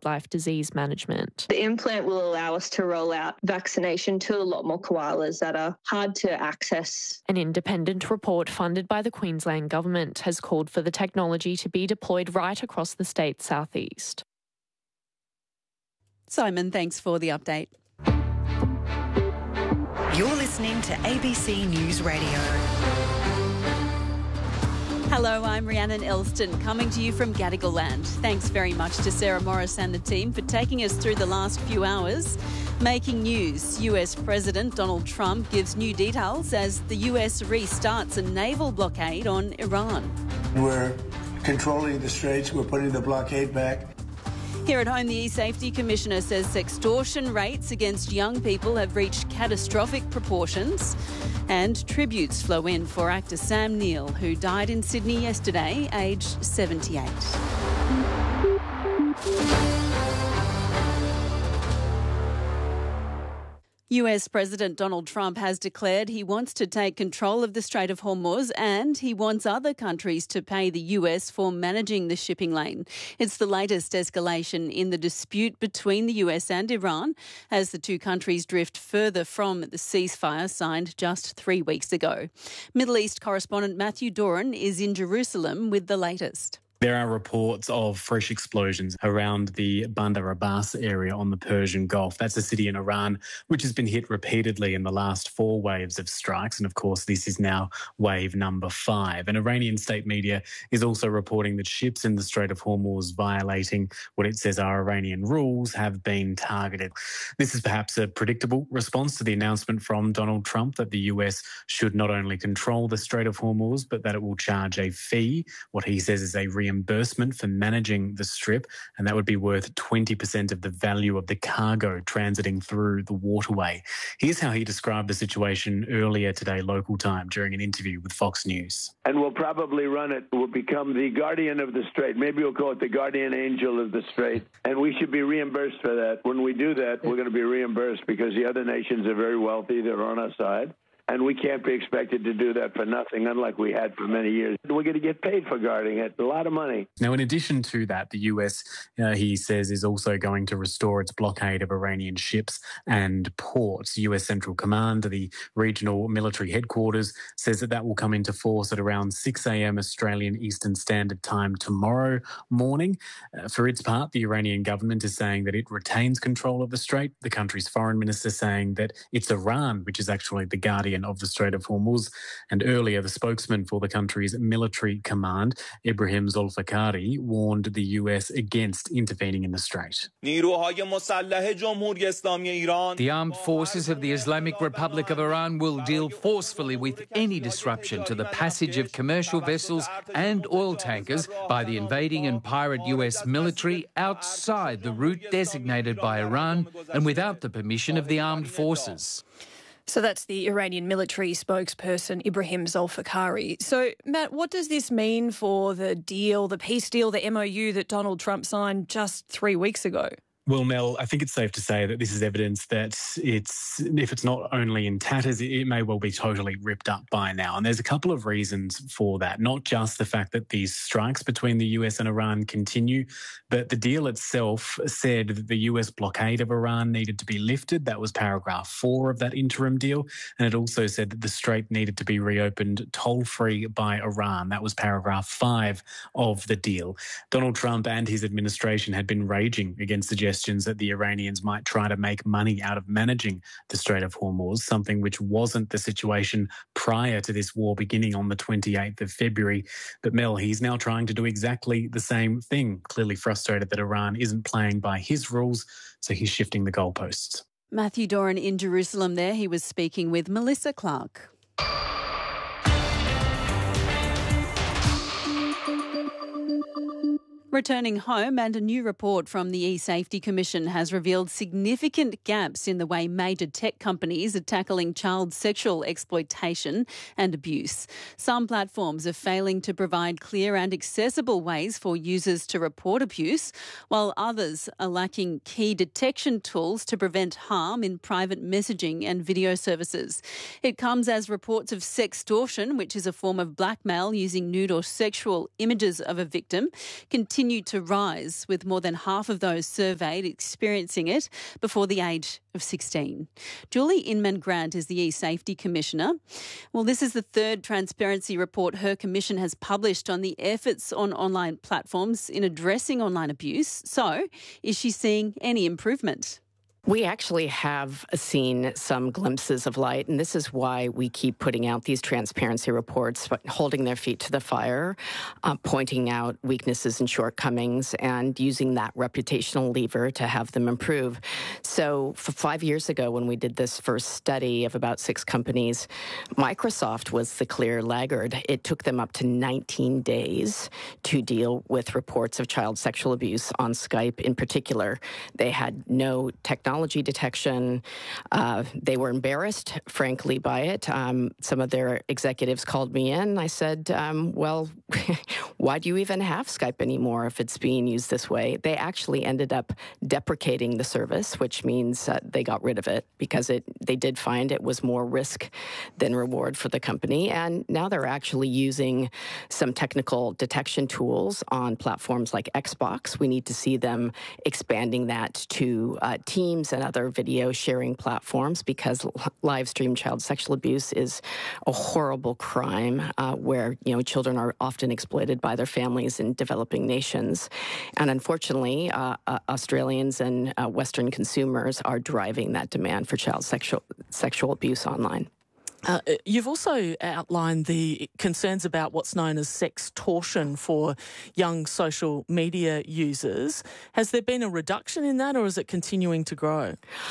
wildlife disease management. The implant will allow us to roll out vaccination to a lot more koalas that are hard to access. An independent report funded by the Queensland Government has called for the technology to be deployed right across the state's southeast. Simon, thanks for the update. You're listening to ABC News Radio. Hello, I'm Rhiannon Elston, coming to you from Gadigal Land. Thanks very much to Sarah Morris and the team for taking us through the last few hours. Making news, US President Donald Trump gives new details as the US restarts a naval blockade on Iran. We're controlling the straits, we're putting the blockade back. Here at home, the E-Safety Commissioner says sextortion rates against young people have reached catastrophic proportions. And tributes flow in for actor Sam Neill, who died in Sydney yesterday, aged 78. US President Donald Trump has declared he wants to take control of the Strait of Hormuz and he wants other countries to pay the US for managing the shipping lane. It's the latest escalation in the dispute between the US and Iran as the two countries drift further from the ceasefire signed just 3 weeks ago. Middle East correspondent Matthew Doran is in Jerusalem with the latest. There are reports of fresh explosions around the Bandar Abbas area on the Persian Gulf. That's a city in Iran which has been hit repeatedly in the last 4 waves of strikes. And of course, this is now wave number 5. And Iranian state media is also reporting that ships in the Strait of Hormuz violating what it says are Iranian rules have been targeted. This is perhaps a predictable response to the announcement from Donald Trump that the US should not only control the Strait of Hormuz, but that it will charge a fee, what he says is a reimbursement for managing the strip, and that would be worth 20% of the value of the cargo transiting through the waterway. Here's how he described the situation earlier today, local time, during an interview with Fox News. And we'll probably run it. We'll become the guardian of the strait. Maybe we'll call it the guardian angel of the strait. And we should be reimbursed for that. When we do that, we're going to be reimbursed because the other nations are very wealthy. They're on our side. And we can't be expected to do that for nothing, unlike we had for many years. We're going to get paid for guarding it, a lot of money. Now, in addition to that, the US, he says, is also going to restore its blockade of Iranian ships and ports. US Central Command, the regional military headquarters, says that that will come into force at around 6 a.m. Australian Eastern Standard Time tomorrow morning. For its part, the Iranian government is saying that it retains control of the strait. The country's foreign minister saying that it's Iran which is actually the guardian of the Strait of Hormuz. And earlier, the spokesman for the country's military command, Ibrahim Zolfakari, warned the US against intervening in the strait. The armed forces of the Islamic Republic of Iran will deal forcefully with any disruption to the passage of commercial vessels and oil tankers by the invading and pirate US military outside the route designated by Iran and without the permission of the armed forces. So that's the Iranian military spokesperson, Ibrahim Zolfakari. So, Matt, what does this mean for the deal, the peace deal, the MOU that Donald Trump signed just 3 weeks ago? Well, Mel, I think it's safe to say that this is evidence that if it's not only in tatters, it may well be totally ripped up by now. And there's a couple of reasons for that, not just the fact that these strikes between the US and Iran continue, but the deal itself said that the US blockade of Iran needed to be lifted. That was paragraph 4 of that interim deal. And it also said that the strait needed to be reopened toll-free by Iran. That was paragraph 5 of the deal. Donald Trump and his administration had been raging against suggestions that the Iranians might try to make money out of managing the Strait of Hormuz, something which wasn't the situation prior to this war beginning on the 28th of February. But Mel, he's now trying to do exactly the same thing, clearly frustrated that Iran isn't playing by his rules, so he's shifting the goalposts. Matthew Doran in Jerusalem there. He was speaking with Melissa Clark. Returning home, and a new report from the E-Safety Commission has revealed significant gaps in the way major tech companies are tackling child sexual exploitation and abuse. Some platforms are failing to provide clear and accessible ways for users to report abuse, while others are lacking key detection tools to prevent harm in private messaging and video services. It comes as reports of sextortion, which is a form of blackmail using nude or sexual images of a victim, continue continued to rise, with more than half of those surveyed experiencing it before the age of 16. Julie Inman-Grant is the e-Safety Commissioner. Well, this is the third transparency report her commission has published on the efforts on online platforms in addressing online abuse. So, is she seeing any improvement? We actually have seen some glimpses of light, and this is why we keep putting out these transparency reports, holding their feet to the fire, pointing out weaknesses and shortcomings, and using that reputational lever to have them improve. So 5 years ago, when we did this first study of about 6 companies, Microsoft was the clear laggard. It took them up to 19 days to deal with reports of child sexual abuse on Skype in particular. They had no technology detection. They were embarrassed, frankly, by it. Some of their executives called me in. I said, well, why do you even have Skype anymore if it's being used this way? They actually ended up deprecating the service, which means they got rid of it because they did find it was more risk than reward for the company. And now they're actually using some technical detection tools on platforms like Xbox. We need to see them expanding that to Teams and other video sharing platforms, because live stream child sexual abuse is a horrible crime where children are often exploited by their families in developing nations. And unfortunately, Australians and Western consumers are driving that demand for child sexual abuse online. You've also outlined the concerns about what's known as sextortion for young social media users. Has there been a reduction in that, or is it continuing to grow?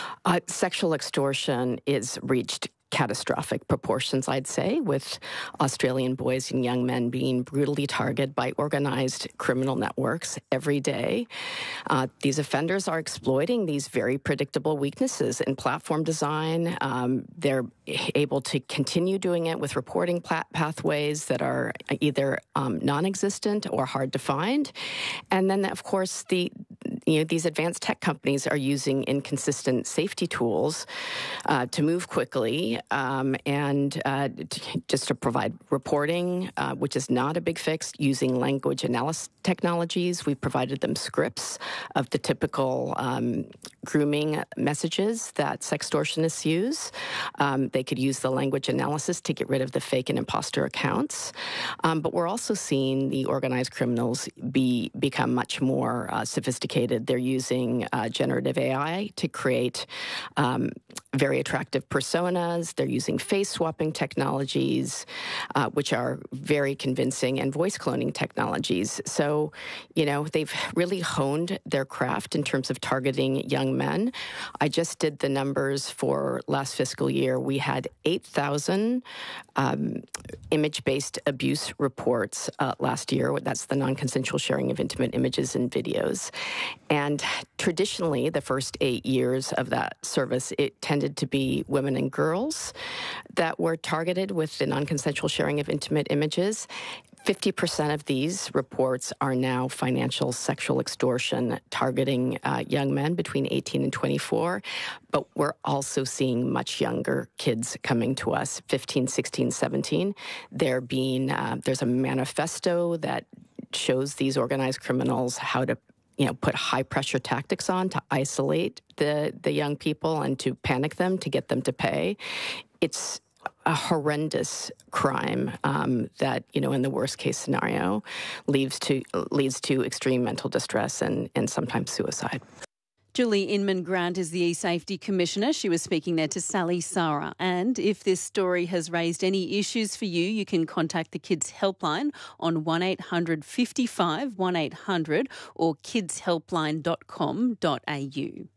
Sexual extortion is reached catastrophic proportions, I'd say, with Australian boys and young men being brutally targeted by organised criminal networks every day. These offenders are exploiting these very predictable weaknesses in platform design. They're able to continue doing it with reporting pathways that are either non-existent or hard to find. And then, of course, these advanced tech companies are using inconsistent safety tools to move quickly and just to provide reporting, which is not a big fix, using language analysis technologies. We provided them scripts of the typical grooming messages that sextortionists use. They could use the language analysis to get rid of the fake and imposter accounts. But we're also seeing the organized criminals become much more sophisticated. They're using generative AI to create very attractive personas. They're using face swapping technologies, which are very convincing, and voice cloning technologies. So, they've really honed their craft in terms of targeting young men. I just did the numbers for last fiscal year. We had 8,000 image-based abuse reports last year. That's the non-consensual sharing of intimate images and videos. And traditionally, the first 8 years of that service, it tended to be women and girls that were targeted with the non-consensual sharing of intimate images. 50% of these reports are now financial sexual extortion targeting young men between 18 and 24. But we're also seeing much younger kids coming to us, 15, 16, 17. There's a manifesto that shows these organized criminals how to put high-pressure tactics on to isolate the young people and to panic them to get them to pay. It's a horrendous crime that, in the worst-case scenario, leads to extreme mental distress and sometimes suicide. Julie Inman-Grant is the e-Safety Commissioner. She was speaking there to Sally Sarah. And if this story has raised any issues for you, you can contact the Kids Helpline on 1800 55 1800 or kidshelpline.com.au.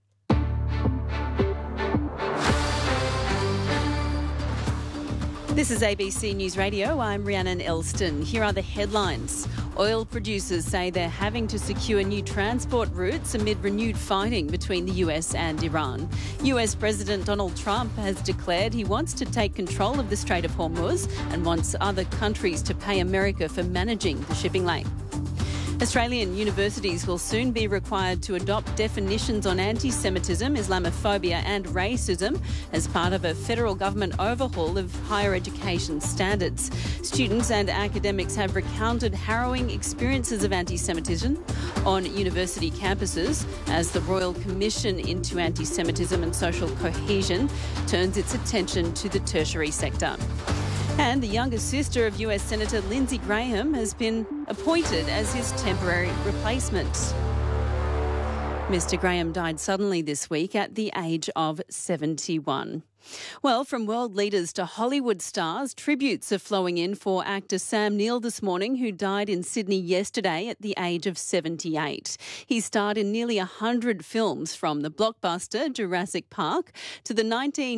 This is ABC News Radio. I'm Rhiannon Elston. Here are the headlines. Oil producers say they're having to secure new transport routes amid renewed fighting between the US and Iran. US President Donald Trump has declared he wants to take control of the Strait of Hormuz and wants other countries to pay America for managing the shipping lane. Australian universities will soon be required to adopt definitions on anti-Semitism, Islamophobia and racism as part of a federal government overhaul of higher education standards. Students and academics have recounted harrowing experiences of anti-Semitism on university campuses as the Royal Commission into Anti-Semitism and Social Cohesion turns its attention to the tertiary sector. And the younger sister of US Senator Lindsey Graham has been appointed as his temporary replacement. Mr. Graham died suddenly this week at the age of 71. Well, from world leaders to Hollywood stars, tributes are flowing in for actor Sam Neill this morning, who died in Sydney yesterday at the age of 78. He starred in nearly 100 films, from the blockbuster Jurassic Park to the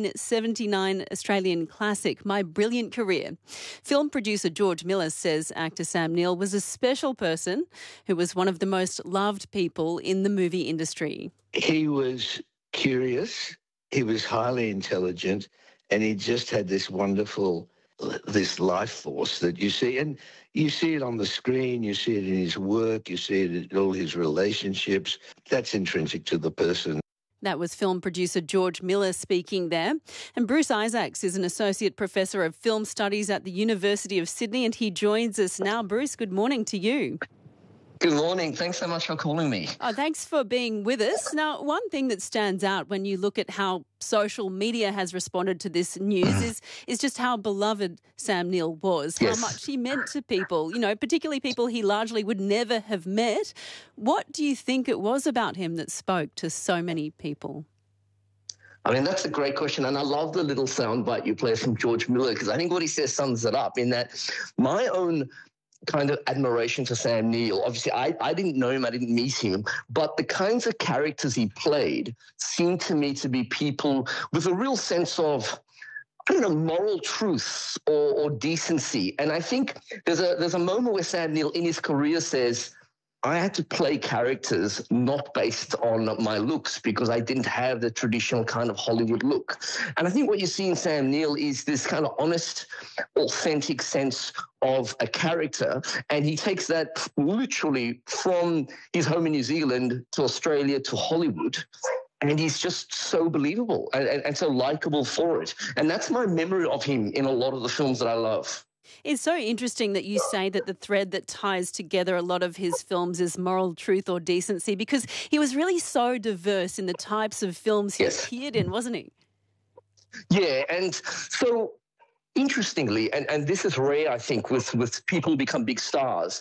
1979 Australian classic My Brilliant Career. Film producer George Miller says actor Sam Neill was a special person who was one of the most loved people in the movie industry. He was curious. He was highly intelligent, and he just had this wonderful, this life force that you see. And you see it on the screen, you see it in his work, you see it in all his relationships. That's intrinsic to the person. That was film producer George Miller speaking there. And Bruce Isaacs is an Associate Professor of Film Studies at the University of Sydney, and he joins us now. Bruce, good morning to you. Good morning. Thanks so much for calling me. Oh, thanks for being with us. Now, one thing that stands out when you look at how social media has responded to this news is just how beloved Sam Neill was, how much he meant to people, you know, particularly people he largely would never have met. What do you think it was about him that spoke to so many people? I mean, that's a great question. And I love the little soundbite you play from George Miller, because I think what he says sums it up in that my own kind of admiration for Sam Neill. Obviously, I didn't know him, I didn't meet him, but the kinds of characters he played seemed to me to be people with a real sense of, I don't know, moral truth or decency. And I think there's a moment where Sam Neill in his career says, I had to play characters not based on my looks because I didn't have the traditional kind of Hollywood look. And I think what you see in Sam Neill is this kind of honest, authentic sense of a character. And he takes that literally from his home in New Zealand to Australia to Hollywood. And he's just so believable and so likable for it. And that's my memory of him in a lot of the films that I love. It's so interesting that you say that the thread that ties together a lot of his films is moral truth or decency, because he was really so diverse in the types of films he appeared in, wasn't he? Yeah, and so interestingly, and this is rare, I think, with people who become big stars,